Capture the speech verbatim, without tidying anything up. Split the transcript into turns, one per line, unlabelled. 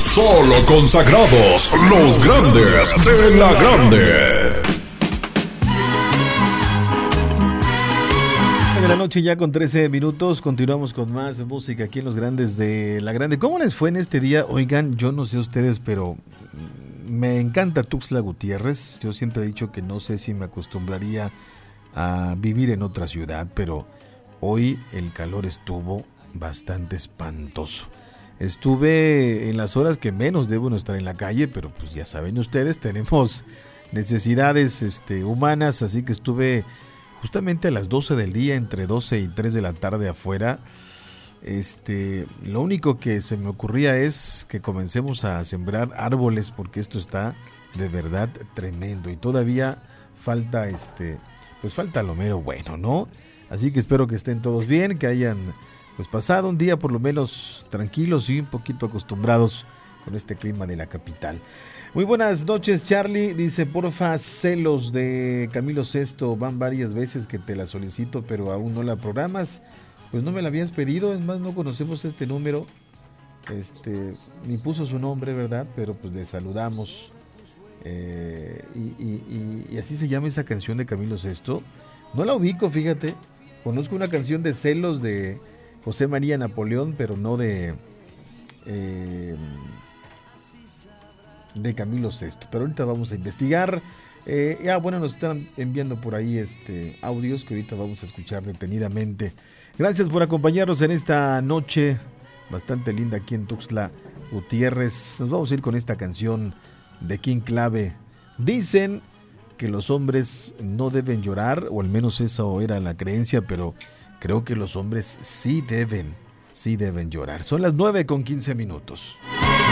Solo consagrados, los grandes de la grande.
De la noche ya con trece minutos, continuamos con más música aquí en Los Grandes de la Grande. ¿Cómo les fue en este día? Oigan, yo no sé ustedes, pero me encanta Tuxtla Gutiérrez. Yo siempre he dicho que no sé si me acostumbraría a vivir en otra ciudad, pero hoy el calor estuvo bastante espantoso. Estuve en las horas que menos debo no estar en la calle, pero pues ya saben ustedes, tenemos necesidades este, humanas, así que estuve justamente a las doce del día, entre doce y tres de la tarde afuera. Este, lo único que se me ocurría es que comencemos a sembrar árboles, porque esto está de verdad tremendo y todavía falta este, pues falta lo mero bueno, ¿no? Así que espero que estén todos bien, que hayan pues pasado un día por lo menos tranquilos y un poquito acostumbrados con este clima de la capital. Muy buenas noches, Charlie. Dice, porfa, celos de Camilo Sesto. Van varias veces que te la solicito, pero aún no la programas. Pues no me la habías pedido, es más, no conocemos este número. Este, ni puso su nombre, ¿verdad? Pero pues le saludamos. Eh, y, y, y, y así se llama esa canción de Camilo Sesto. No la ubico, fíjate. Conozco una canción de celos de José María Napoleón, pero no de... Eh, de Camilo Sesto, pero ahorita vamos a investigar. Eh, ya bueno, nos están enviando por ahí este audios que ahorita vamos a escuchar detenidamente. Gracias por acompañarnos en esta noche bastante linda aquí en Tuxtla Gutiérrez. Nos vamos a ir con esta canción de King Clave. Dicen que los hombres no deben llorar, o al menos esa era la creencia, pero creo que los hombres sí deben, sí deben llorar. Son las nueve con quince minutos.